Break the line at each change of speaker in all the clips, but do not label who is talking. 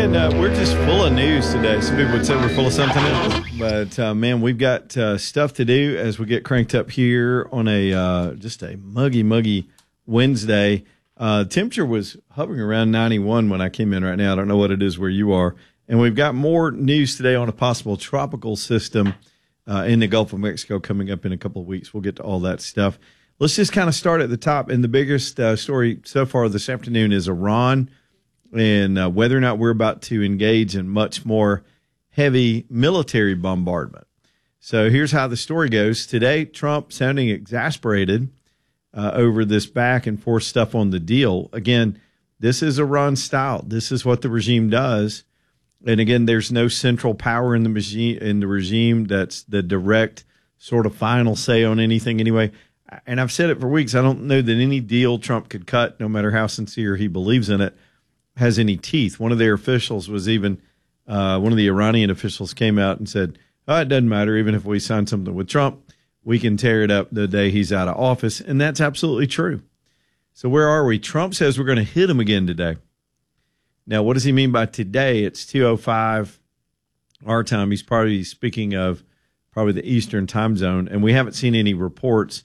man, we're just full of news today. Some people would say we're full of something else, but man, we've got stuff to do as we get cranked up here on a just a muggy Wednesday. Temperature was hovering around 91 when I came in right now. I don't know what it is where you are. And we've got more news today on a possible tropical system in the Gulf of Mexico coming up in a couple of weeks. We'll get to all that stuff. Let's just kind of start at the top. And the biggest story so far this afternoon is Iran and whether or not we're about to engage in much more heavy military bombardment. So here's how the story goes. Today, Trump sounding exasperated over this back and forth stuff on the deal. Again, this is Iran style. This is what the regime does. And again, there's no central power in the regime that's the direct sort of final say on anything anyway. And I've said it for weeks. I don't know that any deal Trump could cut, no matter how sincere he believes in it, has any teeth. One of their officials was even, one of the Iranian officials came out and said, oh, it doesn't matter. Even if we sign something with Trump, we can tear it up the day he's out of office. And that's absolutely true. So where are we? Trump says we're going to hit him again today. Now, what does he mean by today? It's 2:05 our time. He's probably speaking of probably the Eastern time zone. And we haven't seen any reports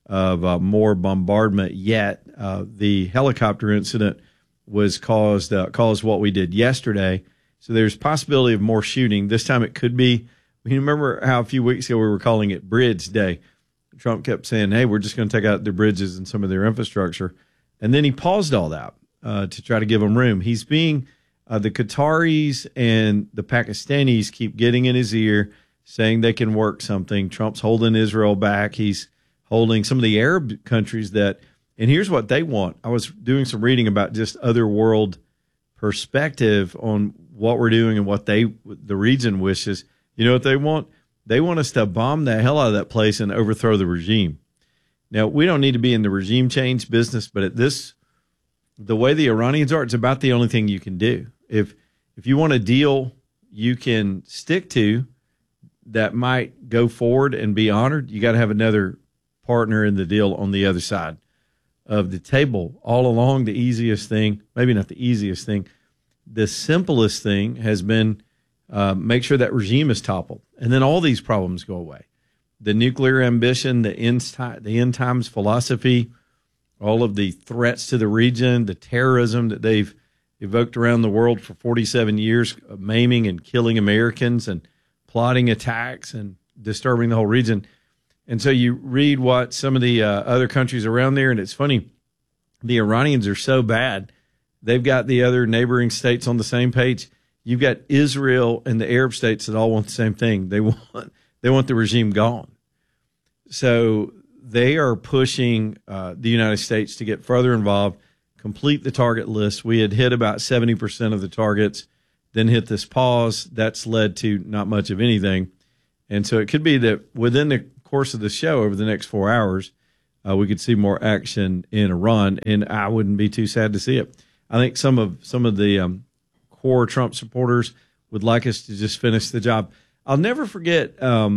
of more bombardment yet. The helicopter incident was caused what we did yesterday. So there's possibility of more shooting. This time it could be. You remember how a few weeks ago we were calling it Bridge Day? Trump kept saying, hey, we're just going to take out their bridges and some of their infrastructure. And then he paused all that to try to give them room. He's being the Qataris and the Pakistanis keep getting in his ear, saying they can work something. Trump's holding Israel back. He's holding some of the Arab countries that, and here's what they want. I was doing some reading about just other world perspective on what we're doing and what the region wishes. You know what they want? They want us to bomb the hell out of that place and overthrow the regime. Now, we don't need to be in the regime change business, but at this, the way the Iranians are, it's about the only thing you can do. If you want a deal you can stick to that might go forward and be honored, you got to have another partner in the deal on the other side of the table. All along, the easiest thing, maybe not the easiest thing, the simplest thing has been make sure that regime is toppled. And then all these problems go away. The nuclear ambition, the end times philosophy, all of the threats to the region, the terrorism that they've evoked around the world for 47 years, maiming and killing Americans and plotting attacks and disturbing the whole region. And so you read what some of the other countries around there, and it's funny, the Iranians are so bad, they've got the other neighboring states on the same page. You've got Israel and the Arab states that all want the same thing. They want the regime gone. So they are pushing the United States to get further involved, complete the target list. We had hit about 70% of the targets, then hit this pause. That's led to not much of anything. And so it could be that within the course of the show over the next 4 hours, we could see more action in Iran, and I wouldn't be too sad to see it. I think some of the core Trump supporters would like us to just finish the job. I'll never forget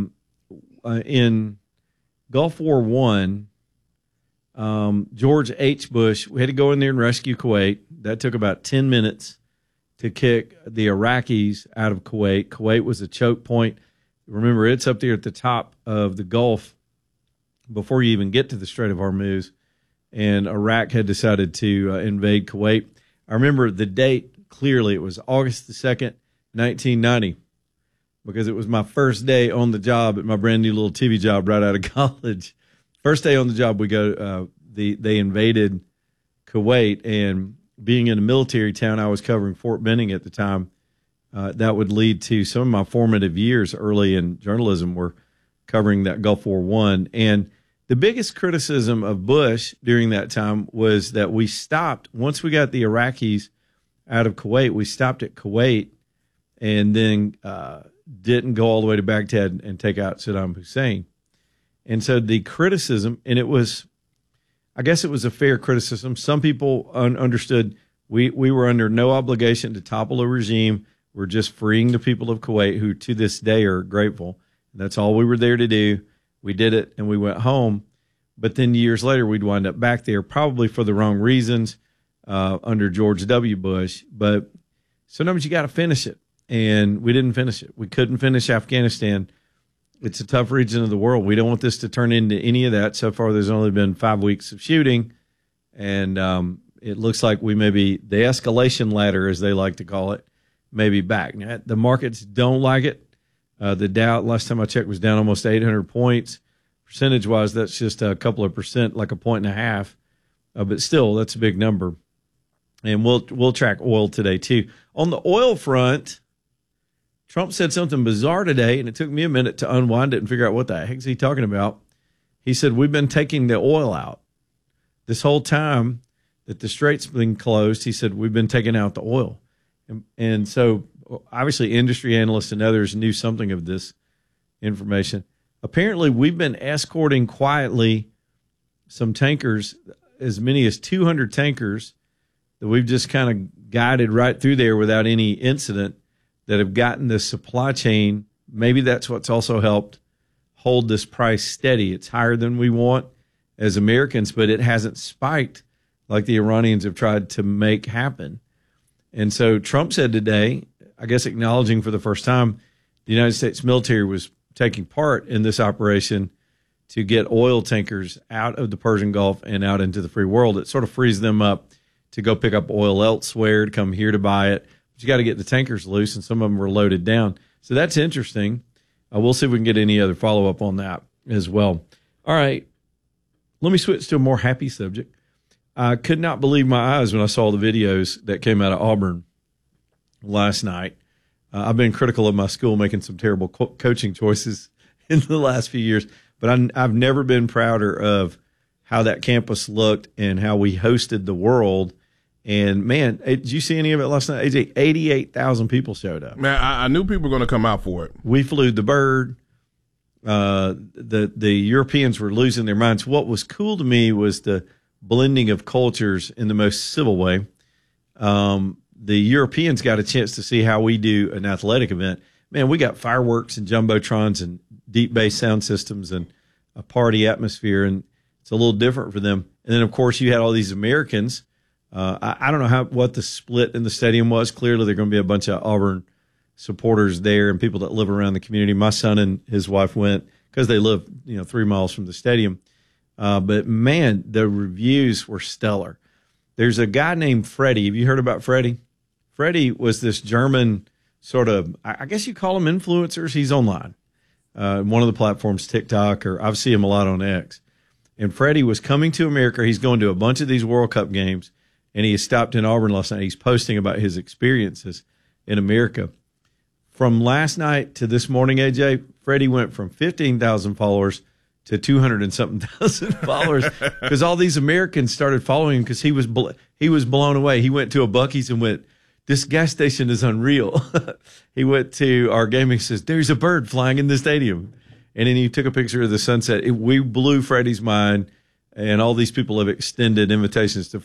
in Gulf War I, George H. Bush, we had to go in there and rescue Kuwait. That took about 10 minutes to kick the Iraqis out of Kuwait. Kuwait was a choke point. Remember, it's up there at the top of the Gulf before you even get to the Strait of Hormuz, and Iraq had decided to invade Kuwait. I remember the date clearly. It was August the 2nd, 1990, because it was my first day on the job at my brand new little TV job right out of college. First day on the job, they invaded Kuwait, and being in a military town, I was covering Fort Benning at the time. That would lead to some of my formative years early in journalism were covering that Gulf War I. And the biggest criticism of Bush during that time was that we stopped, once we got the Iraqis out of Kuwait, we stopped at Kuwait and then didn't go all the way to Baghdad and take out Saddam Hussein. And so the criticism, and I guess it was a fair criticism. Some people understood we were under no obligation to topple a regime. We're just freeing the people of Kuwait, who to this day are grateful. That's all we were there to do. We did it, and we went home. But then years later, we'd wind up back there, probably for the wrong reasons, under George W. Bush. But sometimes you got to finish it. And we didn't finish it. We couldn't finish Afghanistan. It's a tough region of the world. We don't want this to turn into any of that. So far, there's only been 5 weeks of shooting. And it looks like we may be, the escalation ladder, as they like to call it, may be back. Now, the markets don't like it. The Dow, last time I checked, was down almost 800 points. Percentage-wise, that's just a couple of percent, like 1.5. But still, that's a big number. And we'll track oil today, too. On the oil front, Trump said something bizarre today, and it took me a minute to unwind it and figure out what the heck is he talking about. He said, we've been taking the oil out. This whole time that the strait's been closed, he said, we've been taking out the oil. And so, obviously, industry analysts and others knew something of this information. Apparently, we've been escorting quietly some tankers, as many as 200 tankers, that we've just kind of guided right through there without any incident, that have gotten the supply chain. Maybe that's what's also helped hold this price steady. It's higher than we want as Americans, but it hasn't spiked like the Iranians have tried to make happen. And so Trump said today, I guess acknowledging for the first time, the United States military was taking part in this operation to get oil tankers out of the Persian Gulf and out into the free world. It sort of frees them up to go pick up oil elsewhere, to come here to buy it. But you got to get the tankers loose, and some of them were loaded down. So that's interesting. We'll see if we can get any other follow-up on that as well. All right, let me switch to a more happy subject. I could not believe my eyes when I saw the videos that came out of Auburn last night. I've been critical of my school making some terrible coaching choices in the last few years, but I've never been prouder of how that campus looked and how we hosted the world. And, man, did you see any of it last night? AJ, 88,000 people showed up.
Man, I knew people were going to come out for it.
We flew the bird. The Europeans were losing their minds. What was cool to me was the blending of cultures in the most civil way. The Europeans got a chance to see how we do an athletic event. Man, we got fireworks and jumbotrons and deep bass sound systems and a party atmosphere, and it's a little different for them. And then, of course, you had all these Americans. I don't know what the split in the stadium was. Clearly, there are going to be a bunch of Auburn supporters there and people that live around the community. My son and his wife went because they live, 3 miles from the stadium. But, man, the reviews were stellar. There's a guy named Freddie. Have you heard about Freddie? Freddie was this German sort of, I guess you call them influencers. He's online. One of the platforms, TikTok, or I've seen him a lot on X. And Freddie was coming to America. He's going to a bunch of these World Cup games, and he stopped in Auburn last night. He's posting about his experiences in America. From last night to this morning, AJ, Freddie went from 15,000 followers to 200 and something thousand followers because all these Americans started following him because he was blown away. He went to a Buc-ee's and went, "This gas station is unreal." He went to our game and says, "There's a bird flying in the stadium." And then he took a picture of the sunset. We blew Freddie's mind, and all these people have extended invitations to